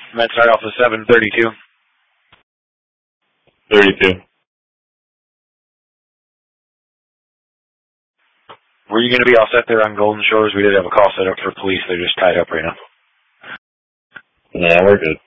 Met start off with 732. 32. Were you going to be all set there on Golden Shores? We did have a call set up for police. They're just tied up right now. Yeah, we're good.